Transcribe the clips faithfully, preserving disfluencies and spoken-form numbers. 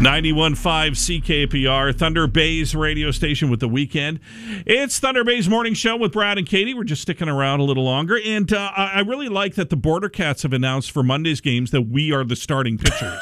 ninety-one point five C K P R, Thunder Bay's radio station with The Weekend. It's Thunder Bay's morning show with Brad and Katie. We're just sticking around a little longer. And uh, I really like that the Border Cats have announced for Monday's games that we are the starting pitchers.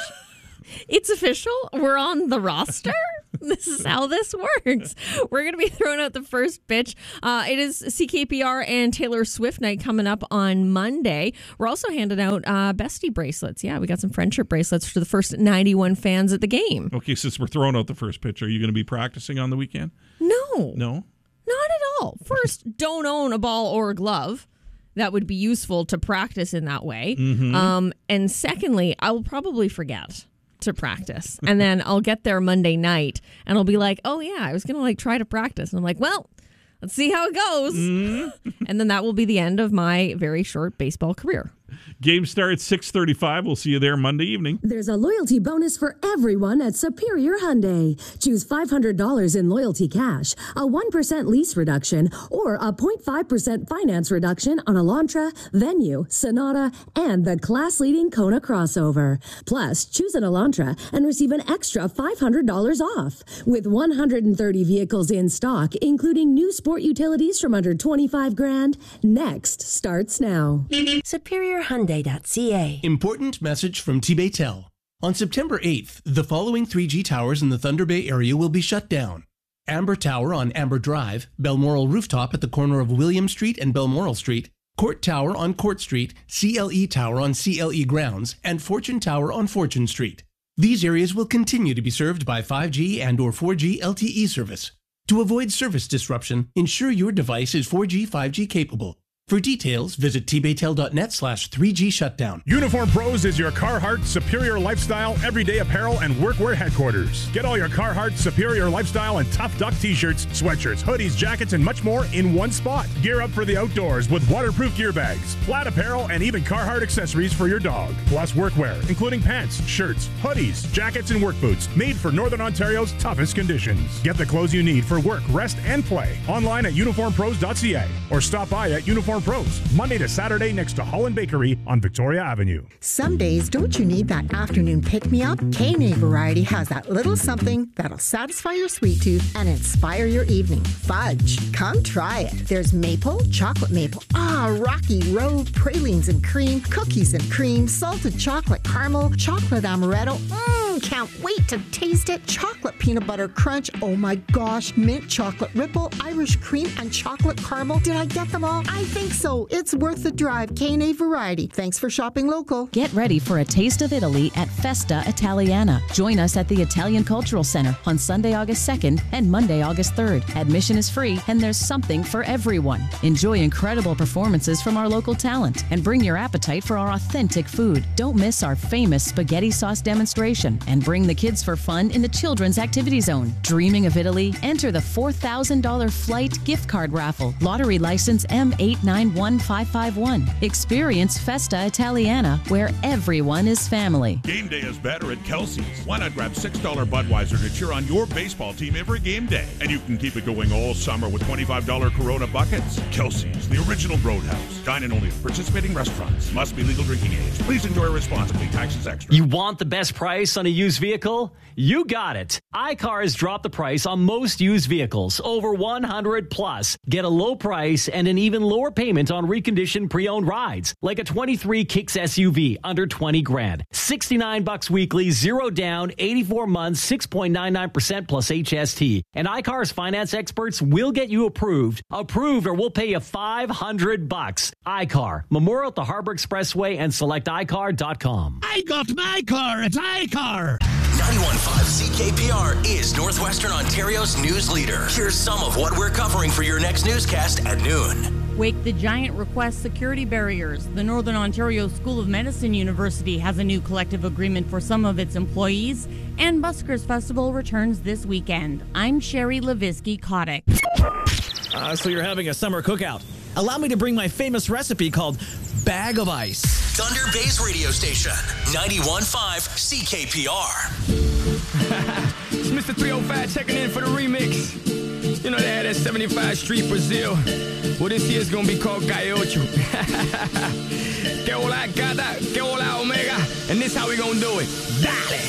It's official. We're on the roster. This is how this works. We're going to be throwing out the first pitch. Uh, it is C K P R and Taylor Swift night coming up on Monday. We're also handing out uh, bestie bracelets. Yeah, we got some friendship bracelets for the first ninety-one fans at the game. Okay, since we're throwing out the first pitch, are you going to be practicing on the weekend? No. No? Not at all. First, don't own a ball or a glove. That would be useful to practice in that way. Mm-hmm. Um, and secondly, I will probably forget to practice. And then I'll get there Monday night and I'll be like, oh yeah, I was going to like try to practice. And I'm like, well, let's see how it goes. Mm-hmm. And then that will be the end of my very short baseball career. Game starts six thirty-five. We'll see you there Monday evening. There's a loyalty bonus for everyone at Superior Hyundai. Choose five hundred dollars in loyalty cash, a one percent lease reduction, or a zero point five percent finance reduction on Elantra, Venue, Sonata, and the class-leading Kona crossover. Plus, choose an Elantra and receive an extra five hundred dollars off. With one hundred thirty vehicles in stock, including new sport utilities from under twenty-five grand, next starts now. Superior Hyundai dot C A. Important message from T-Baytel. On September eighth, the following three G towers in the Thunder Bay area will be shut down. Amber Tower on Amber Drive, Balmoral Rooftop at the corner of William Street and Balmoral Street, Court Tower on Court Street, C L E Tower on C L E Grounds, and Fortune Tower on Fortune Street. These areas will continue to be served by five G and or four G L T E service. To avoid service disruption, ensure your device is four G, five G capable. For details, visit tbaytel.net slash 3G shutdown. Uniform Pros is your Carhartt Superior Lifestyle Everyday Apparel and Workwear headquarters. Get all your Carhartt Superior Lifestyle and Tough Duck t-shirts, sweatshirts, hoodies, jackets, and much more in one spot. Gear up for the outdoors with waterproof gear bags, flat apparel, and even Carhartt accessories for your dog. Plus workwear, including pants, shirts, hoodies, jackets, and work boots, made for Northern Ontario's toughest conditions. Get the clothes you need for work, rest, and play. Online at uniform pros dot c a or stop by at Uniform Pros, Monday to Saturday next to Holland Bakery on Victoria Avenue. Some days, don't you need that afternoon pick-me-up? K and A Variety has that little something that'll satisfy your sweet tooth and inspire your evening. Fudge. Come try it. There's maple, chocolate maple, ah, rocky road, pralines and cream, cookies and cream, salted chocolate caramel, chocolate amaretto. Mmm, can't wait to taste it. Chocolate peanut butter crunch. Oh my gosh. Mint chocolate ripple, Irish cream, and chocolate caramel. Did I get them all? I think so. It's worth the drive. K and A Variety. Thanks for shopping local. Get ready for a taste of Italy at Festa Italiana. Join us at the Italian Cultural Center on Sunday, August second and Monday, August third. Admission is free and there's something for everyone. Enjoy incredible performances from our local talent and bring your appetite for our authentic food. Don't miss our famous spaghetti sauce demonstration and bring the kids for fun in the children's activity zone. Dreaming of Italy? Enter the four thousand dollars flight gift card raffle. Lottery license M eight nine one five five one. Experience Festa Italiana, where everyone is family. Game day is better at Kelsey's. Why not grab six dollars Budweiser to cheer on your baseball team every game day? And you can keep it going all summer with twenty-five dollars Corona buckets. Kelsey's, the original Roadhouse. Dine in only at participating restaurants. Must be legal drinking age. Please enjoy responsibly. Taxes extra. You want the best price on a used vehicle? You got it. iCar has dropped the price on most used vehicles, over one hundred plus. Get a low price and an even lower payment on reconditioned pre-owned rides, like a twenty-three Kicks S U V under twenty grand. sixty-nine bucks weekly, zero down, eighty-four months, six point nine nine percent plus H S T. And iCar's finance experts will get you approved. Approved or we'll pay you five hundred bucks. iCar, Memorial at the Harbor Expressway and select i car dot com. I got my car at iCar. ninety-one point five C K P R is Northwestern Ontario's news leader. Here's some of what we're covering for your next newscast at noon. Wake the Giant requests security barriers. The Northern Ontario School of Medicine University has a new collective agreement for some of its employees, and Buskers Festival returns this weekend. I'm Sherry Levisky-Kotick. Uh, so you're having a summer cookout. Allow me to bring my famous recipe called Bag of Ice. Thunder Bay's radio station, ninety-one point five C K P R. It's Mister three oh five checking in for the remix. You know they had that seventy-five Street Brazil. Well, this year's gonna be called Gaiocho. Que hola, gata, que hola, omega. And this how we gonna do it. Dale!